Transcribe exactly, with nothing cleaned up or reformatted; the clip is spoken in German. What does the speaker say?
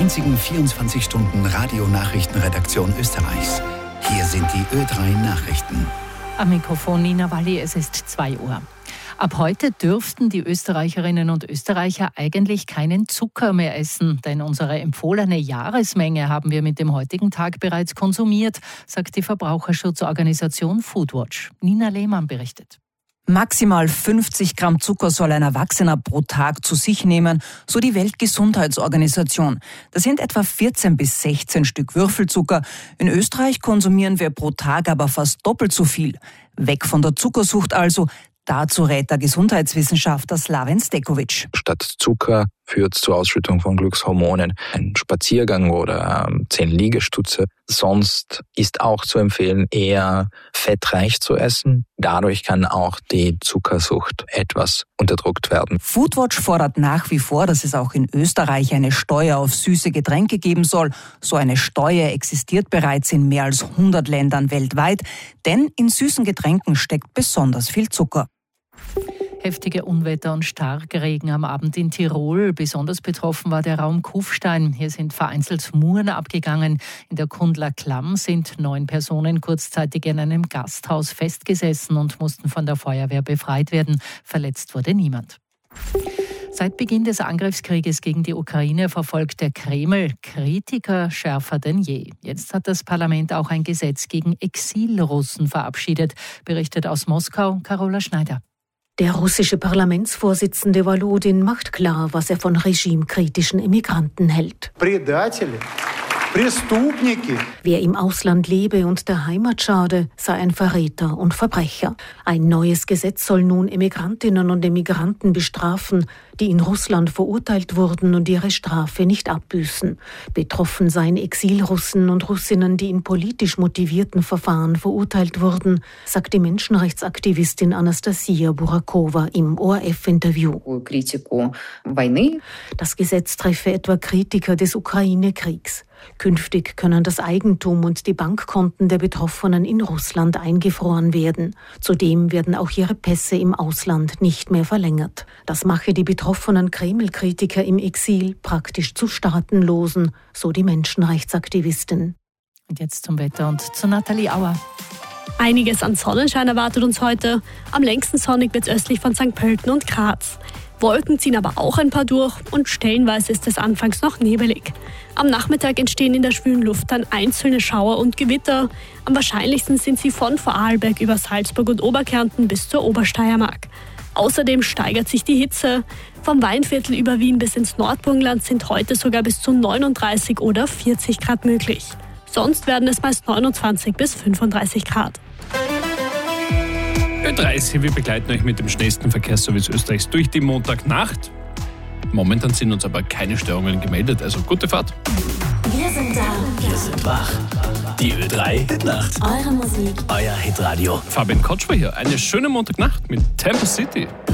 einzigen vierundzwanzig Stunden Radionachrichtenredaktion Österreichs. Hier sind die Ö drei Nachrichten. Am Mikrofon Nina Walli, es ist zwei Uhr. Ab heute dürften die Österreicherinnen und Österreicher eigentlich keinen Zucker mehr essen, denn unsere empfohlene Jahresmenge haben wir mit dem heutigen Tag bereits konsumiert, sagt die Verbraucherschutzorganisation Foodwatch. Nina Lehmann berichtet. Maximal fünfzig Gramm Zucker soll ein Erwachsener pro Tag zu sich nehmen, so die Weltgesundheitsorganisation. Das sind etwa vierzehn bis sechzehn Stück Würfelzucker. In Österreich konsumieren wir pro Tag aber fast doppelt so viel. Weg von der Zuckersucht also. Dazu rät der Gesundheitswissenschaftler Slaven Stekovic. Statt Zucker führt zur Ausschüttung von Glückshormonen ein Spaziergang oder ähm, zehn Liegestütze. Sonst ist auch zu empfehlen, eher fettreich zu essen. Dadurch kann auch die Zuckersucht etwas unterdrückt werden. Foodwatch fordert nach wie vor, dass es auch in Österreich eine Steuer auf süße Getränke geben soll. So eine Steuer existiert bereits in mehr als hundert Ländern weltweit, denn in süßen Getränken steckt besonders viel Zucker. Heftige Unwetter und Starkregen am Abend in Tirol. Besonders betroffen war der Raum Kufstein. Hier sind vereinzelt Muren abgegangen. In der Kundler Klamm sind neun Personen kurzzeitig in einem Gasthaus festgesessen und mussten von der Feuerwehr befreit werden. Verletzt wurde niemand. Seit Beginn des Angriffskrieges gegen die Ukraine verfolgt der Kreml Kritiker schärfer denn je. Jetzt hat das Parlament auch ein Gesetz gegen Exilrussen verabschiedet, berichtet aus Moskau Carola Schneider. Der russische Parlamentsvorsitzende Volodin macht klar, was er von regimekritischen Immigranten hält. Wer im Ausland lebe und der Heimat schade, sei ein Verräter und Verbrecher. Ein neues Gesetz soll nun Immigrantinnen und Immigranten bestrafen, die in Russland verurteilt wurden und ihre Strafe nicht abbüßen. Betroffen seien Exilrussen und Russinnen, die in politisch motivierten Verfahren verurteilt wurden, sagt die Menschenrechtsaktivistin Anastasia Burakova im O R F-Interview. Das Gesetz treffe etwa Kritiker des Ukraine-Kriegs. Künftig können das Eigentum und die Bankkonten der Betroffenen in Russland eingefroren werden. Zudem werden auch ihre Pässe im Ausland nicht mehr verlängert. Das mache die betroffenen Kreml-Kritiker im Exil praktisch zu Staatenlosen, so die Menschenrechtsaktivistin. Und jetzt zum Wetter und zu Nathalie Auer. Einiges an Sonnenschein erwartet uns heute. Am längsten sonnig wird es östlich von Sankt Pölten und Graz. Wolken ziehen aber auch ein paar durch und stellenweise ist es anfangs noch nebelig. Am Nachmittag entstehen in der schwülen Luft dann einzelne Schauer und Gewitter. Am wahrscheinlichsten sind sie von Vorarlberg über Salzburg und Oberkärnten bis zur Obersteiermark. Außerdem steigert sich die Hitze. Vom Weinviertel über Wien bis ins Nordburgenland sind heute sogar bis zu neununddreißig oder vierzig Grad möglich. Sonst werden es meist neunundzwanzig bis fünfunddreißig Grad. Ö drei, wir begleiten euch mit dem schnellsten Verkehrsservice Österreichs durch die Montagnacht. Momentan sind uns aber keine Störungen gemeldet, also gute Fahrt. Wir sind da. Wir sind wach. Die Ö drei Nacht. Eure Musik. Euer Hitradio. Fabian Kotsch war hier. Eine schöne Montagnacht mit Temple City.